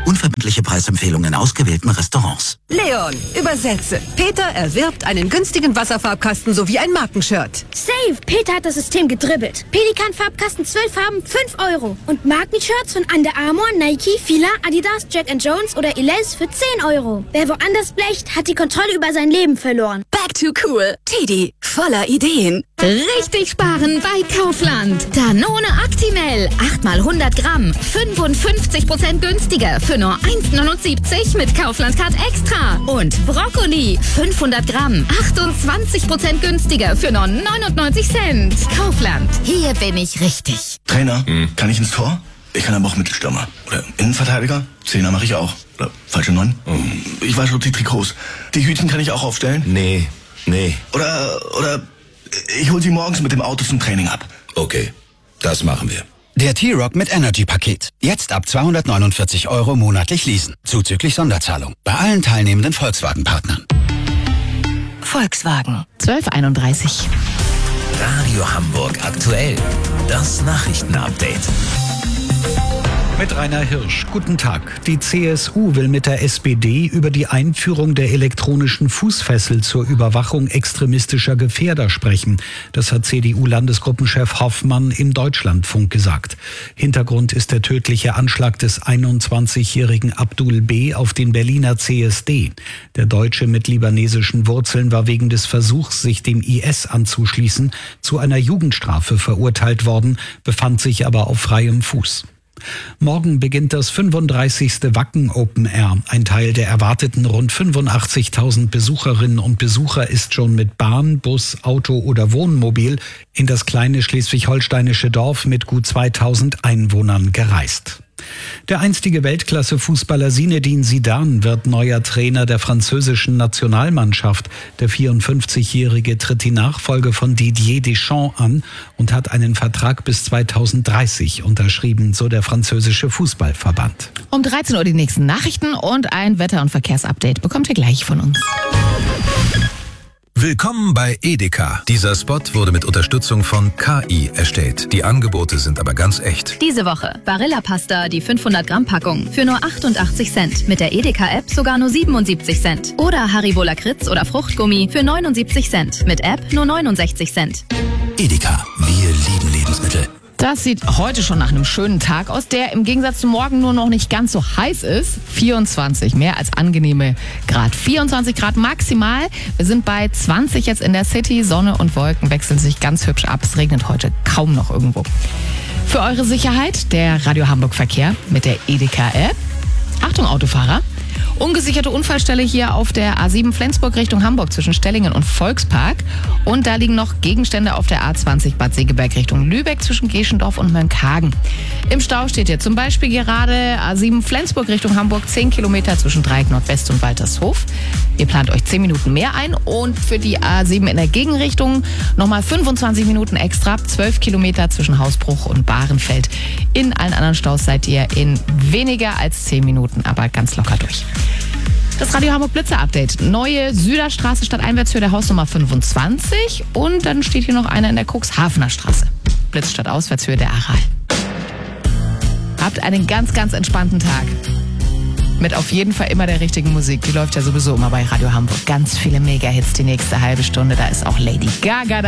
Unverbindliche Preisempfehlungen in ausgewählten Restaurants. Leon, übersetze. Peter erwirbt einen günstigen Wasserfarbkasten sowie ein Markenshirt. Safe! Peter hat das System gedribbelt. Pelikan-Farbkasten 12 Farben, 5 €. Und Markenshirts von Under Armour, Nike, Fila, Adidas, Jack & Jones oder Elize für 10 €. Wer woanders blecht, hat die Kontrolle über sein Leben verloren. Back to cool. TD, voller Ideen. Richtig sparen bei Kaufland. Danone Actimel. 8 mal 100 Gramm. 55% günstiger für nur 1,79 mit Kaufland-Card Extra. Und Brokkoli. 500 Gramm. 28% günstiger für nur 99 Cent. Kaufland. Hier bin ich richtig. Trainer, kann ich ins Tor? Ich kann aber auch Mittelstürmer. Oder Innenverteidiger? Zehner mache ich auch. Oder falsche 9? Ich wasche die Trikots. Die Hütchen kann ich auch aufstellen? Nee. Oder ich hol sie morgens mit dem Auto zum Training ab. Okay, das machen wir. Der T-Rock mit Energy-Paket. Jetzt ab 249 € monatlich leasen. Zuzüglich Sonderzahlung. Bei allen teilnehmenden Volkswagen-Partnern. Volkswagen. 12:31. Radio Hamburg aktuell. Das Nachrichtenupdate. Mit Rainer Hirsch. Guten Tag. Die CSU will mit der SPD über die Einführung der elektronischen Fußfessel zur Überwachung extremistischer Gefährder sprechen. Das hat CDU-Landesgruppenchef Hoffmann im Deutschlandfunk gesagt. Hintergrund ist der tödliche Anschlag des 21-jährigen Abdul B. auf den Berliner CSD. Der Deutsche mit libanesischen Wurzeln war wegen des Versuchs, sich dem IS anzuschließen, zu einer Jugendstrafe verurteilt worden, befand sich aber auf freiem Fuß. Morgen beginnt das 35. Wacken Open Air. Ein Teil der erwarteten rund 85.000 Besucherinnen und Besucher ist schon mit Bahn, Bus, Auto oder Wohnmobil in das kleine schleswig-holsteinische Dorf mit gut 2.000 Einwohnern gereist. Der einstige Weltklasse-Fußballer Zinedine Zidane wird neuer Trainer der französischen Nationalmannschaft. Der 54-Jährige tritt die Nachfolge von Didier Deschamps an und hat einen Vertrag bis 2030 unterschrieben, so der französische Fußballverband. Um 13 Uhr die nächsten Nachrichten und ein Wetter- und Verkehrsupdate bekommt ihr gleich von uns. Willkommen bei Edeka. Dieser Spot wurde mit Unterstützung von KI erstellt. Die Angebote sind aber ganz echt. Diese Woche Barilla-Pasta, die 500-Gramm-Packung für nur 88 Cent. Mit der Edeka-App sogar nur 77 Cent. Oder Haribo Lakritz oder Fruchtgummi für 79 Cent. Mit App nur 69 Cent. Edeka, wir lieben Lebensmittel. Das sieht heute schon nach einem schönen Tag aus, der im Gegensatz zu morgen nur noch nicht ganz so heiß ist. 24, mehr als angenehme Grad. 24 Grad maximal. Wir sind bei 20 jetzt in der City. Sonne und Wolken wechseln sich ganz hübsch ab. Es regnet heute kaum noch irgendwo. Für eure Sicherheit der Radio Hamburg Verkehr mit der Edeka-App. Achtung Autofahrer. Ungesicherte Unfallstelle hier auf der A7 Flensburg Richtung Hamburg zwischen Stellingen und Volkspark. Und da liegen noch Gegenstände auf der A20 Bad Segeberg Richtung Lübeck zwischen Geschendorf und Mönckehagen. Im Stau steht hier zum Beispiel gerade A7 Flensburg Richtung Hamburg 10 Kilometer zwischen Dreieck Nordwest und Waltershof. Ihr plant euch 10 Minuten mehr ein und für die A7 in der Gegenrichtung nochmal 25 Minuten extra, 12 Kilometer zwischen Hausbruch und Bahrenfeld. In allen anderen Staus seid ihr in weniger als 10 Minuten, aber ganz locker durch. Das Radio Hamburg Blitzer-Update. Neue Süderstraße statt Einwärtshöhe der Hausnummer 25 und dann steht hier noch einer in der Cuxhavener Straße. Blitz statt Auswärtshöhe der Aral. Habt einen ganz, ganz entspannten Tag. Mit auf jeden Fall immer der richtigen Musik. Die läuft ja sowieso immer bei Radio Hamburg. Ganz viele Mega-Hits die nächste halbe Stunde. Da ist auch Lady Gaga da.